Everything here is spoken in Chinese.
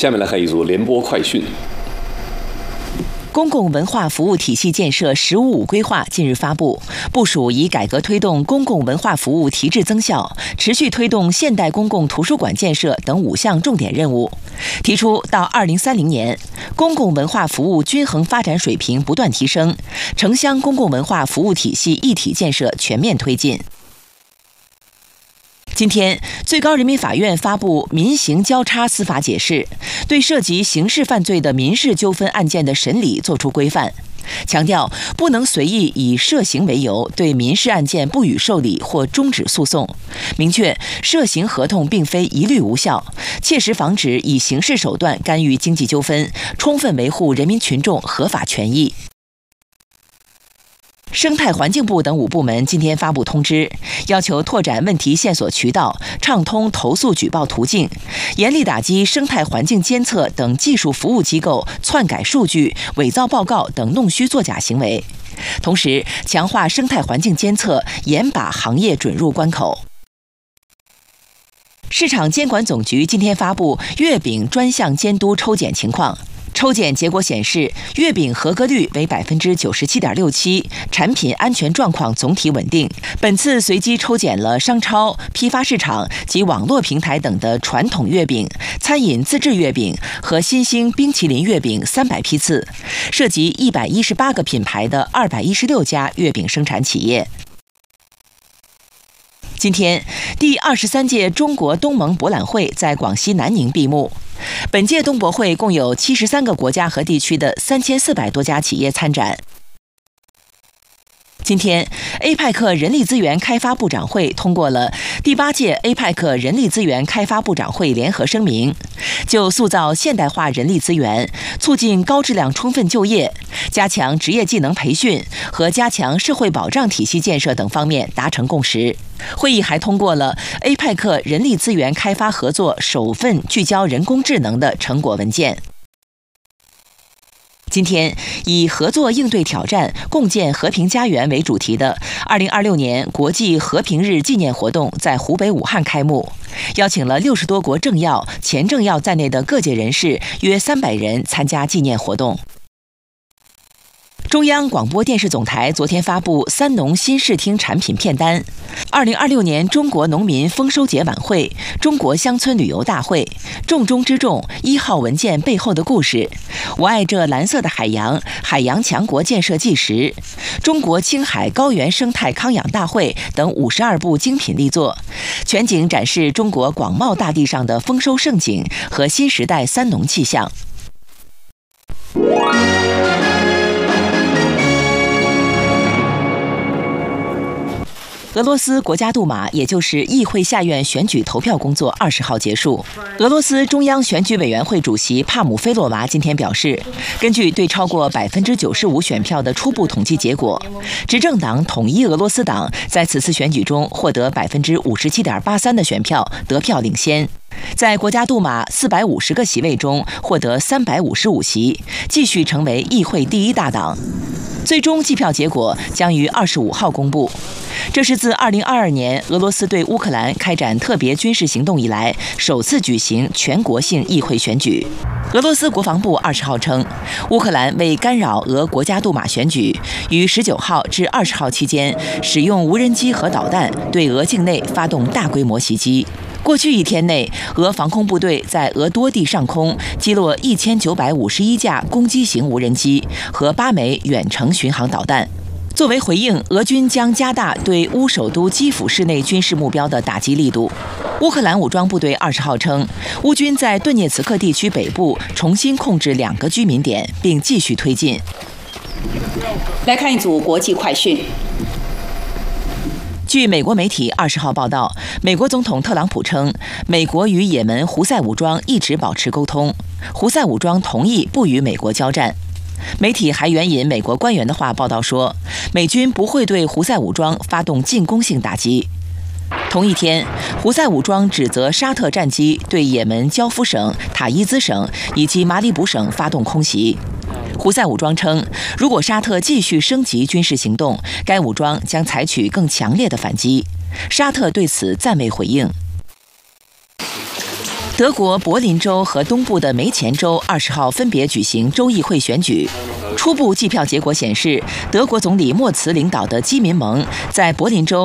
下面来看一组联播快讯。 公共文化服务体系建设“十五五”规划近日发布，部署以改革推动公共文化服务提质增效，持续推动现代公共图书馆建设等5项重点任务。提出到2030年，公共文化服务均衡发展水平不断提升，城乡公共文化服务体系一体建设全面推进。今天，最高人民法院发布民刑交叉司法解释，对涉及刑事犯罪的民事纠纷案件的审理作出规范，强调不能随意以涉刑为由对民事案件不予受理或终止诉讼，明确涉刑合同并非一律无效，切实防止以刑事手段干预经济纠纷，充分维护人民群众合法权益。生态环境部等5部门今天发布通知，要求拓展问题线索渠道，畅通投诉举报途径，严厉打击生态环境监测等技术服务机构篡改数据、伪造报告等弄虚作假行为，同时强化生态环境监测，严把行业准入关口。市场监管总局今天发布月饼专项监督抽检情况。抽检结果显示，月饼合格率为97.67%，产品安全状况总体稳定。本次随机抽检了商超、批发市场及网络平台等的传统月饼、餐饮自制月饼和新兴冰淇淋月饼300批次，涉及118个品牌的216家月饼生产企业。今天，第23届中国东盟博览会在广西南宁闭幕。本届东博会共有73个国家和地区的3400多家企业参展。今天 ，APEC 人力资源开发部长会通过了第8届 APEC 人力资源开发部长会联合声明，就塑造现代化人力资源、促进高质量充分就业、加强职业技能培训和加强社会保障体系建设等方面达成共识。会议还通过了 APEC 人力资源开发合作首份聚焦人工智能的成果文件。今天，以合作应对挑战，共建和平家园为主题的2026年国际和平日纪念活动在湖北武汉开幕，邀请了60多国政要、前政要在内的各界人士约300人参加纪念活动。中央广播电视总台昨天发布三农新视听产品片单，2026年中国农民丰收节晚会、中国乡村旅游大会、重中之重1号文件背后的故事、我爱这蓝色的海洋、海洋强国建设纪实、中国青海高原生态康养大会等52部精品力作，全景展示中国广袤大地上的丰收盛景和新时代三农气象。俄罗斯国家杜马，也就是议会下院选举投票工作20号结束。俄罗斯中央选举委员会主席帕姆菲洛娃今天表示，根据对超过95%选票的初步统计结果，执政党统一俄罗斯党在此次选举中获得57.83%的选票，得票领先。在国家杜马450个席位中获得355席，继续成为议会第1大党。最终计票结果将于25号公布。这是自2022年俄罗斯对乌克兰开展特别军事行动以来首次举行全国性议会选举。俄罗斯国防部20号称，乌克兰为干扰俄国家杜马选举，于19号至20号期间使用无人机和导弹对俄境内发动大规模袭击。过去1天内，俄防空部队在俄多地上空击落1951架攻击型无人机和8枚远程巡航导弹。作为回应，俄军将加大对乌首都基辅市内军事目标的打击力度。乌克兰武装部队20号称，乌军在顿涅茨克地区北部重新控制2个居民点，并继续推进。 来看一组国际快讯。 据美国媒体20号报道，美国总统特朗普称，美国与也门胡塞武装一直保持沟通，胡塞武装同意不与美国交战。媒体还援引美国官员的话报道说，美军不会对胡塞武装发动进攻性打击。同一天，胡塞武装指责沙特战机对也门焦夫省、塔伊兹省以及马里卜省发动空袭。胡塞武装称，如果沙特继续升级军事行动，该武装将采取更强烈的反击。沙特对此暂未回应。 德国柏林州和东部的梅前州20号分别举行州议会选举。初步计票结果显示，德国总理默茨领导的基民盟在柏林州